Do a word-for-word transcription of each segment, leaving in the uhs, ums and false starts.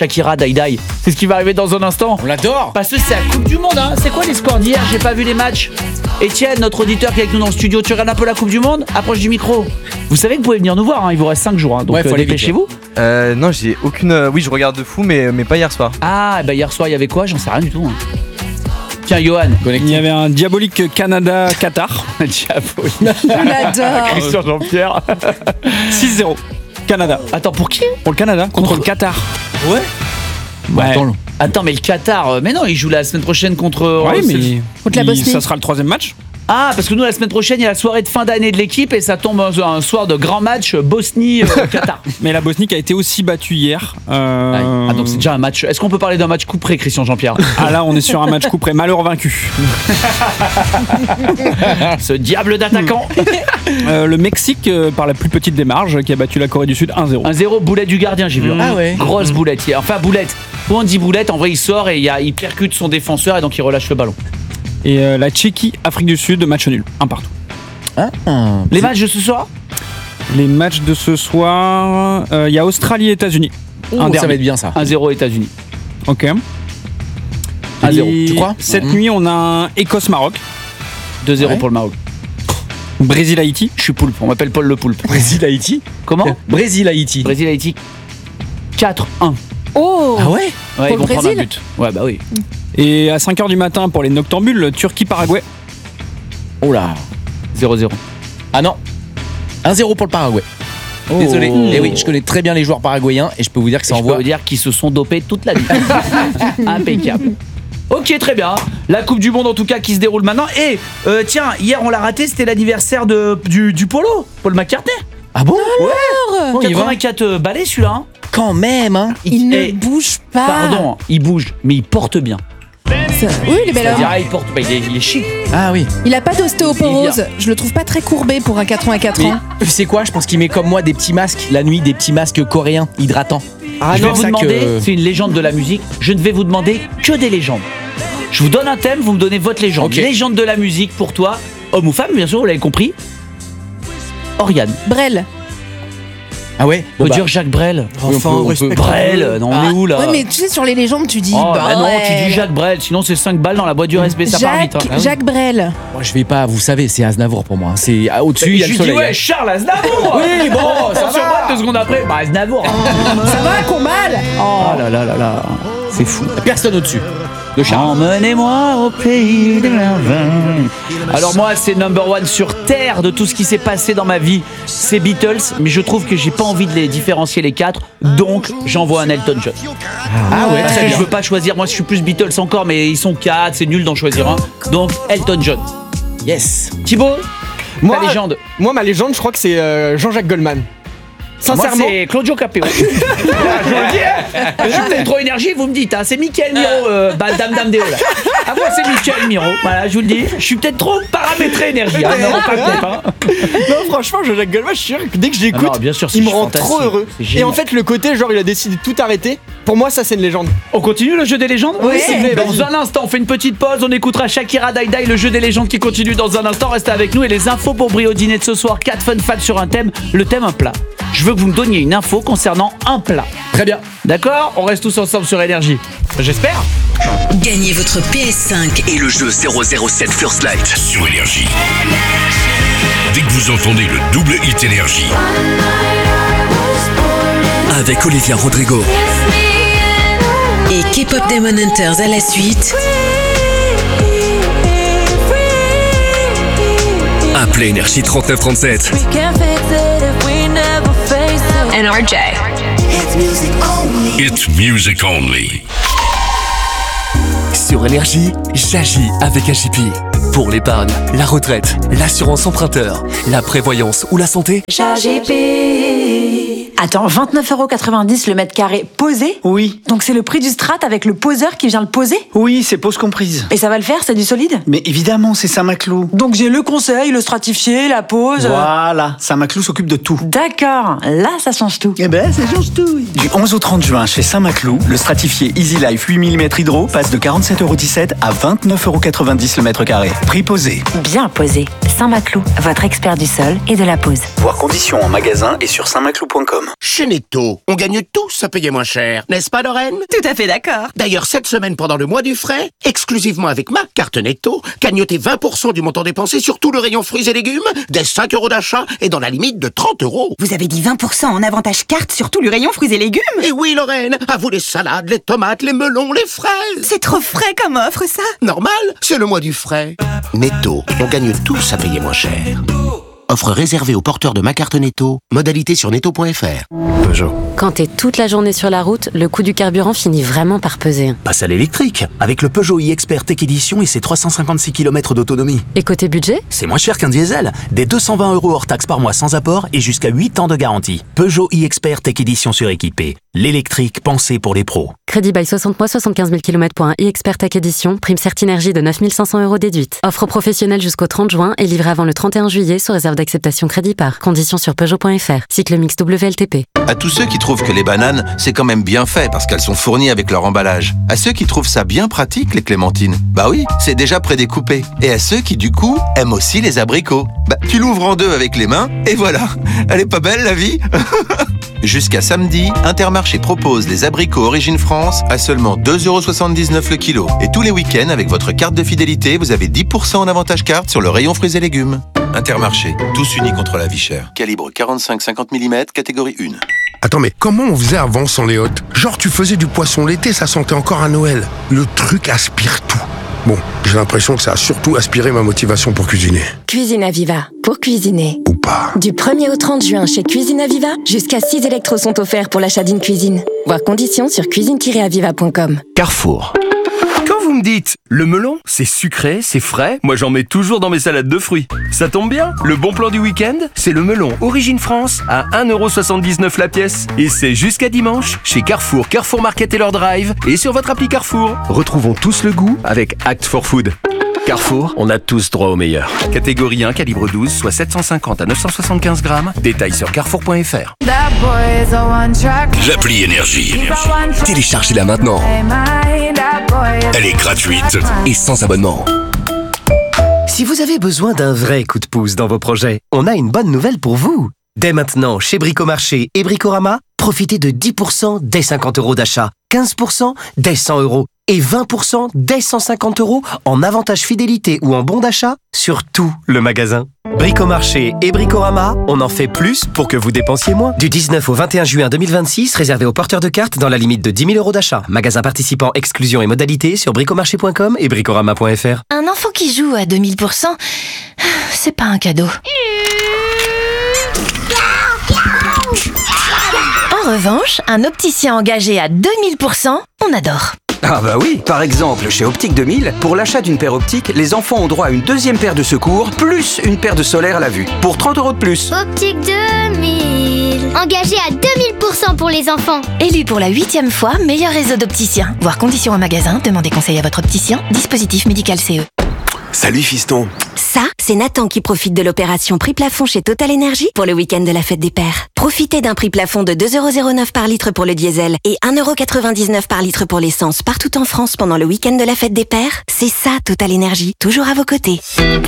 Shakira, Dai Dai. C'est ce qui va arriver dans un instant. On l'adore. Parce que c'est la Coupe du Monde, hein. C'est quoi les scores d'hier? J'ai pas vu les matchs. Étienne, notre auditeur qui est avec nous dans le studio, tu regardes un peu la Coupe du Monde? Approche du micro. Vous savez que vous pouvez venir nous voir, hein. Il vous reste cinq jours, hein. Donc Ouais, faut euh, aller vite, dépêchez-vous. Euh, non, j'ai aucune. euh, Oui, je regarde de fou, mais, mais pas hier soir. Ah, bah hier soir, il y avait quoi? J'en sais rien du tout. Hein. Tiens, Johan. Il y avait un diabolique Canada-Qatar. Diabolique. On l'adore. Christian Jean-Pierre. six zéro. Canada. Attends, pour qui? Pour le Canada contre le Qatar. Ouais. Ouais. Attends, Attends, mais le Qatar, euh, mais non, il joue la semaine prochaine contre. Ouais, euh, c'est- mais Contre la il- Bosnie. ça sera le troisième match. Ah, parce que nous, la semaine prochaine, il y a la soirée de fin d'année de l'équipe et ça tombe un, un soir de grand match euh, Bosnie-Qatar. Mais la Bosnie qui a été aussi battue hier. Euh, ah, donc c'est déjà un match. Est-ce qu'on peut parler d'un match coup près, Christian Jean-Pierre? Ah là, on est sur un match coup près. Malheur vaincu. Ce diable d'attaquant. Euh, le Mexique, euh, par la plus petite des marges, qui a battu la Corée du Sud un zéro. un zéro, boulette du gardien, j'ai vu. Ah ouais. Grosse boulette. hier. Enfin, boulette. Quand on dit boulette, en vrai, il sort et il, y a, il percute son défenseur et donc il relâche le ballon. Et euh, la Tchéquie, Afrique du Sud, match nul. Un partout. Ah, Les matchs de ce soir? Les matchs de ce soir, euh, il y a Australie et États-Unis. oh, un ça derby. va être bien ça. un zéro États-Unis. Ok. un zéro. Et tu crois Cette Mhm. nuit, on a un Écosse-Maroc. deux zéro Ouais. pour le Maroc. Brésil-Haïti. Je suis poulpe, on m'appelle Paul le poulpe. Brésil-Haïti. Comment? Brésil-Haïti. Brésil-Haïti. quatre un. Oh. Ah ouais. Ouais, Pour ils le vont prendre un Brésil but. Ouais, bah oui. Et à cinq heures du matin, pour les noctambules, Turquie-Paraguay. Oh là. zéro zéro. Ah non. un zéro pour le Paraguay. Désolé. Eh oui, je connais très bien les joueurs paraguayens et je peux vous dire que ça Je peux envoie. vous dire qu'ils se sont dopés toute la nuit. Impeccable. Ok, très bien. La Coupe du Monde, en tout cas, qui se déroule maintenant. Et euh, tiens, hier, on l'a raté, c'était l'anniversaire de, du, du polo, Paul McCartney. Ah bon? Ouais. Oh, il va. quatre-vingt-quatre balais, celui-là. Hein. Quand même, hein. Il ne eh, bouge pas. Pardon, il bouge, mais il porte bien. Ça- Oui, il est bel homme. C'est-à-dire, il porte, bah, il, est, il est chic. Ah oui. Il a pas Il d'ostéoporose. vient. Je le trouve pas très courbé pour un quatre-vingt-quatre Mais ans. tu sais quoi? Je pense qu'il met comme moi des petits masques la nuit, des petits masques coréens hydratants. Ah, je non, vais vous ça demander, que- c'est une légende de la musique, je ne vais vous demander que des légendes. Je vous donne un thème, vous me donnez votre légende. Ok. Légende de la musique pour toi, homme ou femme, bien sûr, vous l'avez compris. Oriane. Brel. Ah ouais. On peut bah, dire Jacques Brel. oui, on peut- on peut- Brel, non, on est où là? Ouais, mais tu sais, sur les légendes, tu dis. Oh, bah non, Brel. tu dis Jacques Brel, sinon c'est cinq balles dans la boîte du R S P, ça part vite. Jacques, Hein. Ah oui. Jacques Brel. Moi, je vais pas, vous savez, c'est Aznavour pour moi. C'est ah, au-dessus, il y a je le lui dis, soleil. ouais, Charles Aznavour. Oui, bon, ça Sur va. moi, deux secondes après, bah Aznavour. Ça va, Combal? Oh là là là là, c'est fou. Personne au-dessus de Charles. Emmenez-moi au pays des merveilles. Alors moi, c'est number one sur terre de tout ce qui s'est passé dans ma vie. C'est Beatles, mais je trouve que j'ai pas envie de les différencier les quatre, donc j'envoie un Elton John. Ah ouais, Parce très que bien. je veux pas choisir. Moi, je suis plus Beatles encore, mais ils sont quatre, c'est nul d'en choisir un. Donc Elton John. Yes. Thibaut, Moi, ta légende. Moi, ma légende, je crois que c'est euh, Jean-Jacques Goldman. Sincèrement. Moi, c'est Claudio Capéo. Je vous le dis, hein. Je suis peut-être trop énergie, vous me dites. Hein. C'est Mickaël Miro, euh, bah, Dame Dame Déo. Là. Ah, moi, c'est Mickaël Miro. Voilà, je vous le dis. Je suis peut-être trop paramétré énergie. Hein. Non, pas compte, hein. Non, franchement, Jean-Jacques Goldman, je suis sûr que dès que je l'écoute, Ah non, bien sûr, c'est il me rend fantastique. trop heureux. C'est Et génial. en fait, le côté, genre, il a décidé de tout arrêter. Pour moi, ça, c'est une légende. On continue le jeu des légendes? Oui, s'il vous plaît, Dans vas-y. un instant, on fait une petite pause. On écoutera Shakira, Dai Dai, le jeu des légendes qui continue dans un instant. Restez avec nous et les infos pour Brio Dîner de ce soir. quatre fun facts sur un thème. Le thème, un plat. Je veux que vous me donniez une info concernant un plat. Très bien. D'accord? On reste tous ensemble sur Énergie. J'espère. Gagnez votre P S cinq Et le jeu zéro zéro sept First Light sur Énergie. Dès que vous entendez le double hit Énergie avec Olivia Rodrigo, et K-pop Demon Hunters à la suite. appelez Énergie trente-neuf trente-sept. N R J. It's music only. Sur Énergie, j'agis avec A J P. Pour l'épargne, la retraite, l'assurance emprunteur, la prévoyance ou la santé. Attends, vingt-neuf euros quatre-vingt-dix le mètre carré posé? Oui. Donc c'est le prix du strat avec le poseur qui vient le poser? Oui, c'est pause comprise. Et ça va le faire, c'est du solide? Mais évidemment, c'est Saint-Maclou. Donc j'ai le conseil, le stratifié, la pose. Voilà, Saint-Maclou s'occupe de tout. D'accord, là ça change tout. Eh ben, ça change tout. Du onze au trente juin, chez Saint-Maclou, le stratifié Easy Life huit millimètres hydro passe de quarante-sept euros dix-sept à vingt-neuf euros quatre-vingt-dix le mètre carré. Prix posé. Bien posé. Saint-Maclou, votre expert du sol et de la pose. Voir conditions en magasin et sur saint maclou point com. Chez Netto, on gagne tous à payer moins cher, n'est-ce pas Lorraine? Tout à fait d'accord. D'ailleurs, cette semaine pendant le mois du frais, exclusivement avec ma carte Netto, cagnotez vingt pour cent du montant dépensé sur tout le rayon fruits et légumes, dès cinq euros d'achat et dans la limite de trente euros. Vous avez dit vingt pour cent en avantage carte sur tout le rayon fruits et légumes? Et oui Lorraine, à vous les salades, les tomates, les melons, les fraises. C'est trop frais comme offre ça. Normal, c'est le mois du frais. Netto, on gagne tous à payer moins cher. Offre réservée aux porteurs de ma carte Netto. Modalité sur netto point f r. Peugeot. Quand t'es toute la journée sur la route, le coût du carburant finit vraiment par peser. Passe à l'électrique, avec le Peugeot e-Expert Tech Edition et ses trois cent cinquante-six kilomètres d'autonomie. Et côté budget ? C'est moins cher qu'un diesel. Des deux cent vingt euros hors taxe par mois sans apport et jusqu'à huit ans de garantie. Peugeot e-Expert Tech Edition suréquipé. L'électrique pensé pour les pros. Crédit bail soixante mois, soixante-quinze mille kilomètres pour un e-Expert Tech Edition. Prime Certinergie de neuf mille cinq cents euros déduite. Offre professionnelle jusqu'au trente juin et livrée avant le trente et un juillet sous réserve d'acceptation crédit par. Conditions sur Peugeot point f r. Cycle mix W L T P. À tous ceux qui trouvent que les bananes, c'est quand même bien fait parce qu'elles sont fournies avec leur emballage. À ceux qui trouvent ça bien pratique, les clémentines. Bah oui, c'est déjà prédécoupé. Et à ceux qui, du coup, aiment aussi les abricots. Bah, tu l'ouvres en deux avec les mains et voilà. Elle est pas belle, la vie? Jusqu'à samedi, Intermarché propose les abricots Origine France à seulement deux euros soixante-dix-neuf le kilo. Et tous les week-ends, avec votre carte de fidélité, vous avez dix pour cent en avantage carte sur le rayon fruits et légumes. Intermarché, tous unis contre la vie chère. Calibre quarante-cinq cinquante millimètres, catégorie un. Attends, mais comment on faisait avant sans les hôtes? Genre, tu faisais du poisson l'été, ça sentait encore à Noël. Le truc aspire tout. Bon, j'ai l'impression que ça a surtout aspiré ma motivation pour cuisiner. Cuisine Aviva, pour cuisiner. Ou pas. Du premier au trente juin chez Cuisine Aviva, jusqu'à six électros sont offerts pour l'achat d'une cuisine. Voir conditions sur cuisine tiret aviva point com. Carrefour. Quand vous me dites, le melon, c'est sucré, c'est frais, moi j'en mets toujours dans mes salades de fruits. Ça tombe bien, le bon plan du week-end, c'est le melon Origine France à un euro soixante-dix-neuf la pièce. Et c'est jusqu'à dimanche, chez Carrefour, Carrefour Market et leur drive, et sur votre appli Carrefour. Retrouvons tous le goût avec Act for Food. Carrefour, on a tous droit au meilleur. Catégorie un, calibre douze, soit sept cent cinquante à neuf cent soixante-quinze grammes. Détails sur carrefour point f r. L'appli Énergie. Téléchargez-la maintenant. Elle est gratuite et sans abonnement. Si vous avez besoin d'un vrai coup de pouce dans vos projets, on a une bonne nouvelle pour vous. Dès maintenant, chez Bricomarché et Bricorama, profitez de dix pour cent dès cinquante euros d'achat, quinze pour cent dès cent euros et vingt pour cent dès cent cinquante euros en avantage fidélité ou en bon d'achat sur tout le magasin. Bricomarché et Bricorama, on en fait plus pour que vous dépensiez moins. Du dix-neuf au vingt et un juin deux mille vingt-six, réservé aux porteurs de cartes dans la limite de dix mille euros d'achat. Magasin participant, exclusion et modalités sur bricomarché point com et bricorama point f r. Un enfant qui joue à deux mille pour cent, c'est pas un cadeau. En revanche, un opticien engagé à deux mille pour cent, on adore. Ah bah oui, par exemple, chez Optique deux mille, pour l'achat d'une paire optique, les enfants ont droit à une deuxième paire de secours, plus une paire de solaire à la vue, pour trente euros de plus. Optique deux mille, engagé à deux mille pour cent pour les enfants. Élu pour la huitième fois meilleur réseau d'opticiens. Voir conditions en magasin, demandez conseil à votre opticien. Dispositif médical C E. Salut fiston. Ça, c'est Nathan qui profite de l'opération prix plafond chez Total Energy pour le week-end de la fête des pères. Profitez d'un prix plafond de deux euros zéro neuf par litre pour le diesel et un euro quatre-vingt-dix-neuf par litre pour l'essence partout en France pendant le week-end de la fête des pères. C'est ça Total Energy, toujours à vos côtés.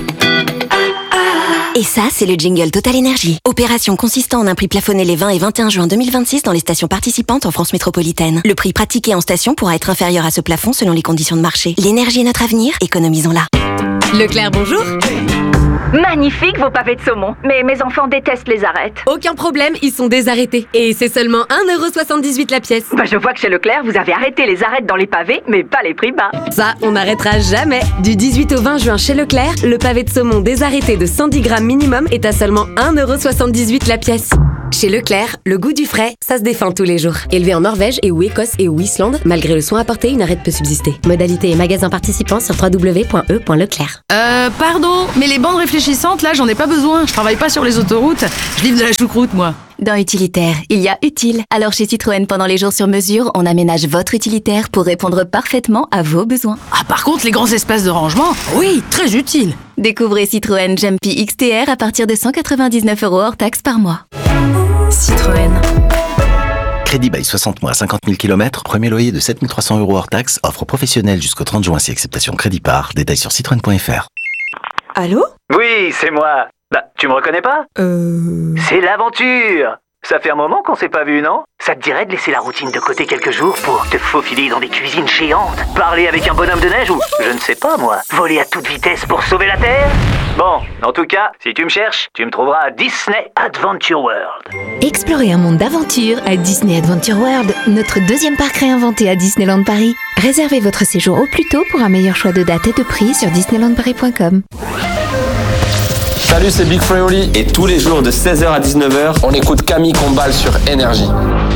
Et ça, c'est le jingle Total Energy. Opération consistant en un prix plafonné les vingt et vingt et un juin deux mille vingt-six dans les stations participantes en France métropolitaine. Le prix pratiqué en station pourra être inférieur à ce plafond selon les conditions de marché. L'énergie est notre avenir, économisons-la. Leclerc, bonjour. Magnifique vos pavés de saumon, mais mes enfants détestent les arêtes. Aucun problème, ils sont désarrêtés. Et c'est seulement un euro soixante-dix-huit la pièce. Bah je vois que chez Leclerc, vous avez arrêté les arêtes dans les pavés, mais pas les prix bas. Ça, on n'arrêtera jamais. Du dix-huit au vingt juin chez Leclerc, le pavé de saumon désarrêté de cent dix grammes minimum est à seulement un euro soixante-dix-huit la pièce. Chez Leclerc, le goût du frais, ça se défend tous les jours. Élevé en Norvège et ou Écosse et ou Islande, malgré le soin apporté, une arête peut subsister. Modalité et magasin participants sur w w w point e point leclerc. Euh, pardon, mais les bandes réfléchissantes, là, j'en ai pas besoin. Je travaille pas sur les autoroutes. Je livre de la choucroute, moi. Dans Utilitaire, il y a utile. Alors chez Citroën, pendant les jours sur mesure, on aménage votre utilitaire pour répondre parfaitement à vos besoins. Ah, par contre, les grands espaces de rangement, oui, très utile. Découvrez Citroën Jumpy X T R à partir de cent quatre-vingt-dix-neuf euros hors taxe par mois. Citroën. Crédit bail soixante mois, cinquante mille kilomètres, premier loyer de sept mille trois cents euros hors taxe, offre professionnelle jusqu'au trente juin si acceptation crédit par. Détails sur citroën point f r. Allô ? Oui, c'est moi. Bah, tu me reconnais pas? Euh... C'est l'aventure. Ça fait un moment qu'on s'est pas vu, non? Ça te dirait de laisser la routine de côté quelques jours pour te faufiler dans des cuisines géantes, parler avec un bonhomme de neige ou, je ne sais pas moi, voler à toute vitesse pour sauver la Terre? Bon, en tout cas, si tu me cherches, tu me trouveras à Disney Adventure World. Explorez un monde d'aventure à Disney Adventure World, notre deuxième parc réinventé à Disneyland Paris. Réservez votre séjour au plus tôt pour un meilleur choix de date et de prix sur disneyland paris point com. Salut, c'est Big Fraioli et tous les jours de seize heures à dix-neuf heures, on écoute Camille Combal sur Énergie.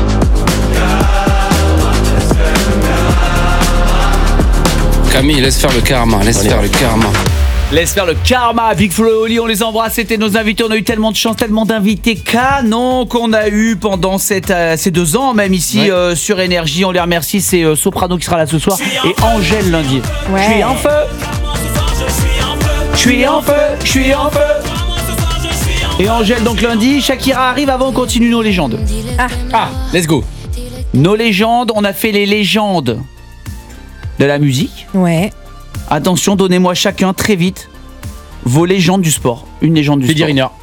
Camille, laisse faire le karma, laisse faire le karma. Laisse faire le karma, Big Flo et Oli, on les embrasse, c'était nos invités, on a eu tellement de chance, tellement d'invités canons qu'on a eu pendant cette, euh, ces deux ans, même ici ouais. euh, sur Énergie, on les remercie, c'est euh, Soprano qui sera là ce soir et Angèle lundi. Ouais. Je suis en feu, je suis en feu, je suis en feu. Et Angèle donc lundi, Shakira arrive avant, on continue nos légendes. Ah, ah, let's go. Nos légendes, on a fait les légendes de la musique. Ouais. Attention, donnez-moi chacun très vite vos légendes du sport. Une légende du sport. Euh,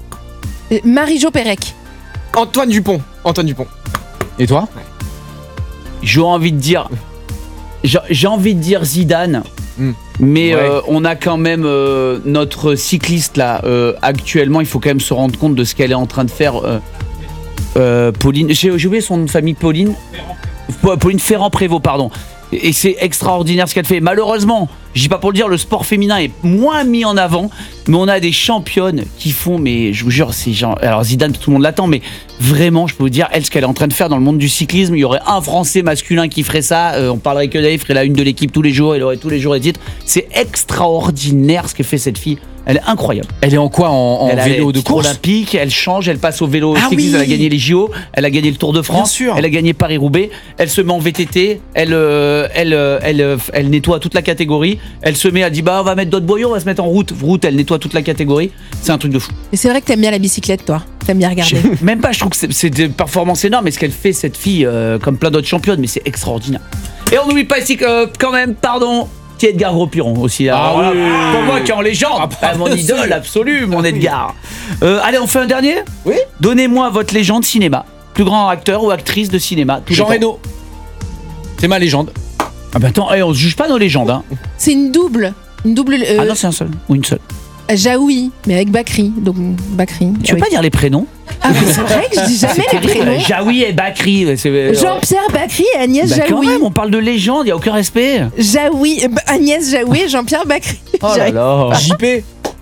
Marie-Jo Pérec. Antoine Dupont. Antoine Dupont. Et toi? Ouais. J'ai envie de dire, j'ai, j'ai envie de dire Zidane. Mm. Mais ouais. euh, on a quand même euh, notre cycliste là euh, actuellement. Il faut quand même se rendre compte de ce qu'elle est en train de faire. Euh, euh, Pauline, j'ai, j'ai oublié son nom de famille. Pauline. Pauline Ferrand-Prévot, pardon. Et c'est extraordinaire ce qu'elle fait. Malheureusement, je dis pas pour le dire, le sport féminin est moins mis en avant, mais on a des championnes qui font, mais je vous jure, c'est genre, alors Zidane, tout le monde l'attend, mais vraiment, je peux vous dire, elle, ce qu'elle est en train de faire dans le monde du cyclisme, il y aurait un Français masculin qui ferait ça, euh, on parlerait que d'elle, il ferait la une de l'équipe tous les jours, elle aurait tous les jours les titres. C'est extraordinaire ce que fait cette fille. Elle est incroyable. Elle est en quoi? En, en elle vélo de course olympique, elle change, elle passe au vélo ah cycliste, oui. Elle a gagné les J O, elle a gagné le Tour de France, Bien sûr. Elle a gagné Paris-Roubaix, elle se met en V T T, elle, euh, elle, euh, elle, euh, elle nettoie toute la catégorie, elle se met, elle dit bah on va mettre d'autres boyaux, on va se mettre en route, route, elle nettoie toute la catégorie, c'est un truc de fou. Et c'est vrai que t'aimes bien la bicyclette toi, t'aimes bien regarder. Je, même pas, je trouve que c'est, c'est des performances énormes, et ce qu'elle fait cette fille, euh, comme plein d'autres championnes, mais c'est extraordinaire. Et on n'oublie pas ici que, euh, quand même, pardon, Edgar Gros-Piron aussi. Ah voilà, oui. Pour moi qui est en légende, ah, bah, mon idole absolue, mon Edgar. Euh, allez, on fait un dernier? Oui. Donnez-moi votre légende cinéma. Plus grand acteur ou actrice de cinéma. Jean Reno. C'est ma légende. Ah bah attends, hey, on se juge pas nos légendes. Hein. C'est une double. Une double. Euh... Ah non, c'est un seul. Ou une seule. Jaoui, mais avec Bakri. Donc Bakri. Tu veux oui. pas dire les prénoms? Ah mais c'est vrai que je dis jamais les prénoms. Jaoui et Bakri. C'est... Jean-Pierre Bakri et Agnès bah, Jaoui. Quand même, on parle de légende, il y a aucun respect. Jaoui, Agnès Jaoui et Jean-Pierre Bakri. Oh là là. J P.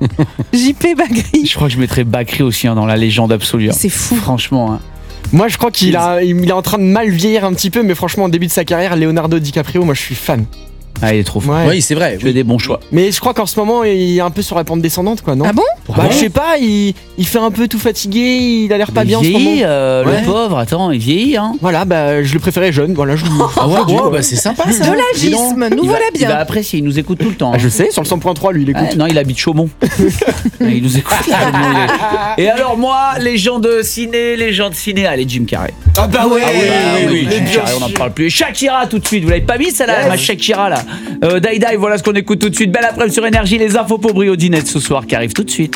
J P Bakri. Je crois que je mettrais Bakri aussi hein, dans la légende absolue. Hein. C'est fou. Franchement. Hein. Moi, je crois qu'il a, il est en train de mal vieillir un petit peu, mais franchement, au début de sa carrière, Leonardo DiCaprio, moi, je suis fan. Ah, il est trop fort. Ouais. Oui, c'est vrai. Tu fais des bons choix. Mais je crois qu'en ce moment, il est un peu sur la pente descendante, quoi, non? Ah bon? Bah, je sais pas, il, il fait un peu tout fatigué, il a l'air pas il bien vieillit, en ce moment. Euh, ouais. Le pauvre, attends, il vieillit, hein. Voilà, bah, je le préférais jeune, voilà, je Ah ouais, oh, bah, c'est sympa, ça. De l'agisme, nous il voilà va, bien. Il va apprécier, il nous écoute tout le temps. Ah, je sais, sur le cent point trois, lui, il écoute. Ah, non, il habite Chaumont. Il nous écoute. Et alors, moi, les gens de ciné, les gens de ciné, allez, Jim Carrey. Ah bah ouais, ah oui, ah oui, oui, oui, Jim Carrey, on n'en parle plus. Shakira, tout de suite, vous l'avez pas mis, celle-là, yes. Ma Shakira, là. Euh, Die Die, voilà ce qu'on écoute tout de suite. Belle après-midi sur Énergie, les infos pour Brio Dinette ce soir qui arrivent tout de suite.